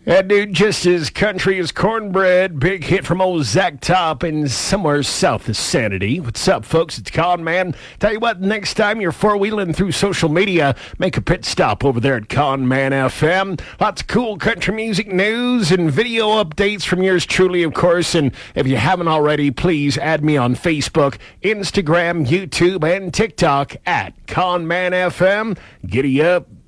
That dude just as country as cornbread. Big hit from old Zach Top and somewhere south of Sanity. What's up, folks? It's Con Man. Tell you what, next time you're four-wheeling through social media, make a pit stop over there at Con Man FM. Lots of cool country music news and video updates from yours truly, of course. And if you haven't already, please add me on Facebook, Instagram, YouTube, and TikTok at Con Man FM. Giddy up.